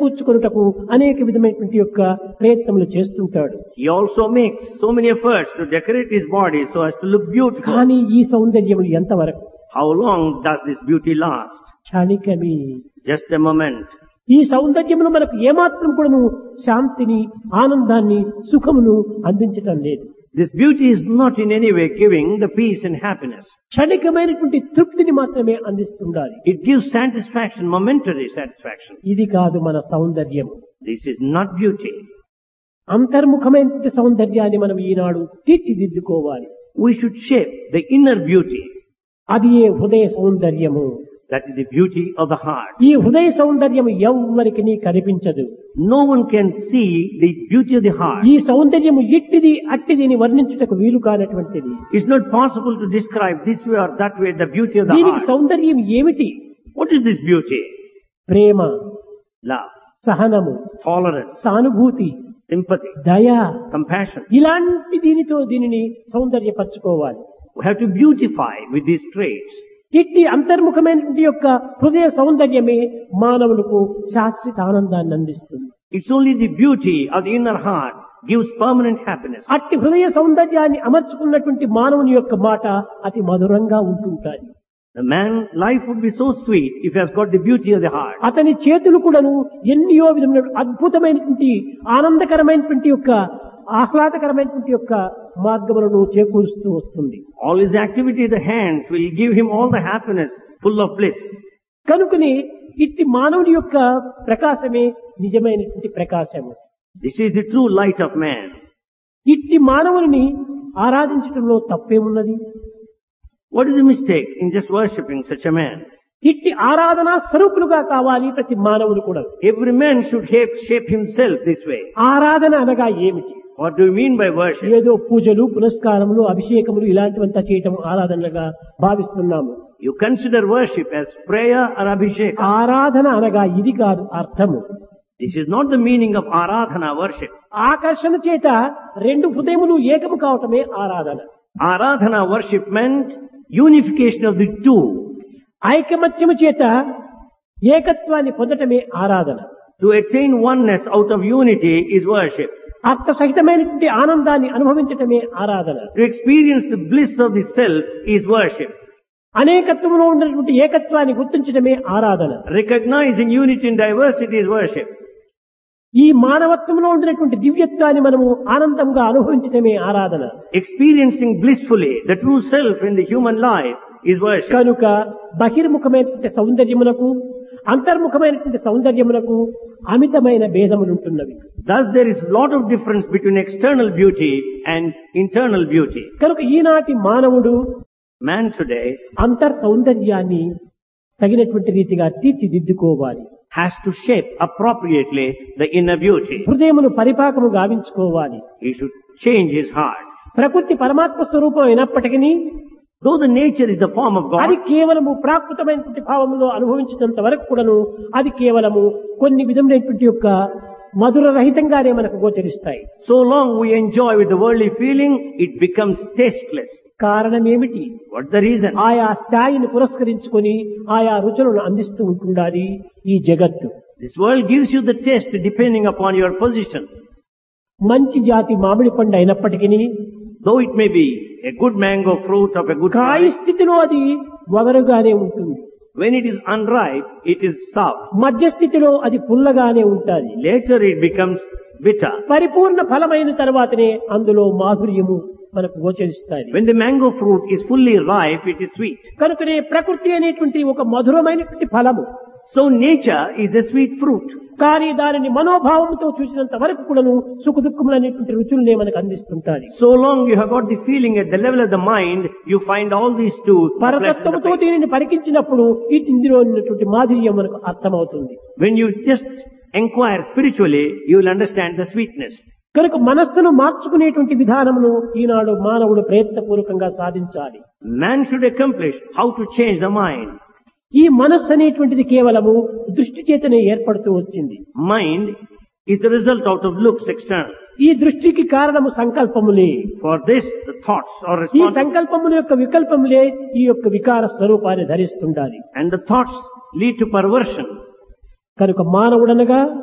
మెరుగుపూర్చుకొనుటకు అనేక విధమైనటువంటి యొక్క ప్రయత్నములు చేస్తుంటాడు. He also makes so many efforts to decorate his body so as to look beautiful. కానీ ఈ సౌందర్యములు ఎంతవరకు? How long does this beauty last? క్షణికమే. Just a moment. ఈ సౌందర్యమును మనకు ఏమాత్రం కూడాను శాంతిని, ఆనందాన్ని, సుఖమును అందించటం లేదు. This beauty is not in any way giving the peace and happiness. క్షణికమైనటువంటి తృప్తిని మాత్రమే అందిస్తుండాలి. It gives satisfaction, momentary satisfaction. ఇది కాదు మన సౌందర్యము. This is not beauty. అంతర్ముఖమైనటువంటి సౌందర్యాన్ని మనం ఈనాడు తీర్చిదిద్దుకోవాలి. We should shape the inner beauty. అది ఏ హృదయ సౌందర్యము. That is the beauty of the heart. ఈ హృదయ సౌందర్యము ఎవ్వరికి కనిపించదు. No one can see the beauty of the heart. ఈ సౌందర్యము ఇట్టిది అట్టిది అని వర్ణించుటకు వీలు కానటువంటిది. It's not possible to describe this way or that way the beauty of the దీనికి heart. సౌందర్యం ఏమిటి? What is this beauty? Prema, Love, సహనము, tolerance, సానుభూతి, sympathy, దయ, compassion. ఇలాంటి దీనితో దీనిని సౌందర్యపరచుకోవాలి. We have to beautify with these traits. ఇట్టి అంతర్ముఖమైనటువంటి యొక్క హృదయ సౌందర్యమే మానవులకు శాశ్వత ఆనందాన్ని అందిస్తుంది. It's only the beauty of the inner heart gives permanent happiness. అట్టి హృదయ సౌందర్యాన్ని అమర్చుకున్నటువంటి మానవుని యొక్క మాట అతి మధురంగా ఉంటుంటాయి. The man life would be so sweet if he has got the beauty of the heart. అతని చేతులు కూడాను ఎన్నో విధమైన అద్భుతమైనటువంటి ఆనందకరమైనటువంటి యొక్క ఆహ్లాదకరమైనటువంటి యొక్క మార్గములను చేకూరుస్తూ వస్తుంది. All his activity, the hands will give him all the happiness, full of bliss. కనుకని ఇట్టి మానవుని యొక్క ప్రకాశమే నిజమైనటువంటి ప్రకాశము. This is the true light of man. ఇట్టి మానవుని ఆరాధించడంలో తప్పేమున్నది? What is the mistake in just worshipping such a man? ఇట్టి ఆరాధనా స్వరూపులుగా కావాలి ప్రతి మానవుడు కూడా. Every man should shape himself this way. ఆరాధన అనగా ఏమిటి? What do you mean by worship? ఏదో పూజలు, పునస్కారములు, అభిషేకములు ఇలాంటివంతా చేయటం ఆరాధనగా భావిస్తున్నాము. You consider worship as prayer or abhishek. ఆరాధన అనగా ఇది కాదు అర్థము. This is not the meaning of aradhana, worship. ఆకర్షణ చేత రెండు హృదయములు ఏకము కావటమే ఆరాధన. Aradhana worship meant unification of the two. ఐకమత్యము చేత ఏకత్వాన్ని పొందటమే ఆరాధన. To attain oneness out of unity is worship. అర్థ సహితమైనటువంటి ఆనందాన్ని అనుభవించటమే ఆరాధన. To experience the bliss of the self is worship. అనేకత్వంలో ఉన్నటువంటి ఏకత్వాన్ని గుర్తించడమే ఆరాధన. Recognizing unity and diversity is worship. ఈ మానవత్వంలో ఉండినటువంటి దివ్యత్వాన్ని మనము ఆనందంగా అనుభవించడమే ఆరాధన. Experiencing blissfully the true self in the human life is worship. కనుక బహిర్ముఖమైనటువంటి సౌందర్యమునకు, అంతర్ముఖమైనటువంటి సౌందర్యమునకు అమితమైన భేదములుంటున్నవి. Thus there is a lot of difference between external beauty and internal beauty. కనుక ఈనాటి మానవుడు Man today అంతర్ సౌందర్యాన్ని తగినటువంటి రీతిగా తీర్చిదిద్దుకోవాలి. has to shape appropriately the inner beauty. హృదయమును పరిపాకము గావించుకోవాలి. He should change his heart. ప్రకృతి పరమాత్మ స్వరూపం అయినప్పటికీ Though the nature is the form of అది God, కేవలము ప్రాకృతమైనటువంటి భావములో అనుభవించినంత వరకు కూడాను అది కేవలము కొన్ని విధమైనటువంటి యొక్క మధుర రహితంగానే మనకు గోచరిస్తాయి. so long we enjoy with the worldly feeling, it becomes tasteless. కారణం ఏమిటి? What's the reason? ఆయా స్థాయిని పురస్కరించుకొని ఆయా రుచులను అందిస్తూ ఉంటుండాలి ఈ జగత్తు. This world gives you the taste depending upon your position. మంచి జాతి మామిడి పండు అయినప్పటికీ Though it may be a good mango fruit of a good కాయ kind, స్థితిలో అది వగరుగానే ఉంటుంది. when it is unripe, it is sour. మధ్యస్థితిలో అది పుల్లగానే ఉంటుంది. Later it becomes bitter. పరిపూర్ణ ఫలమైన తర్వాతనే అందులో మాధుర్యము మనకు గోచరిస్తాయి. When the mango fruit is fully ripe, it is sweet. కనుకనే ప్రకృతి అనేటువంటి ఒక మధురమైనటువంటి ఫలము. So nature is a sweet fruit. కానీ దానిని మనోభావంతో చూసినంత వరకు కూడాను సుఖ దుఃఖములు అనేటువంటి రుచులనే మనకు అందిస్తుంటాయి. So long you have got the feeling at the level of the mind, you find all these two. పరతత్వముతో దీనిని పరికించినప్పుడు ఇందులో ఉన్నటువంటి మాధుర్యం మనకు అర్థమవుతుంది. When you just inquire spiritually, you will understand the sweetness. కనుక మనస్సును మార్చుకునేటువంటి విధానమును ఈనాడు మానవుడు ప్రయత్నపూర్వకంగా సాధించాలి. Man should accomplish how to change the mind. ఈ మనస్సు అనేటువంటిది కేవలము దృష్టి చేతనే ఏర్పడుతూ వచ్చింది. Mind is the result out of looks external. ఈ దృష్టికి కారణము సంకల్పములే. For this, the thoughts are ఈ responsible. సంకల్పముల యొక్క వికల్పములే ఈ యొక్క వికార స్వరూపాన్ని ధరిస్తుండాలి. And the thoughts lead to perversion. కనుక మానవుడనగా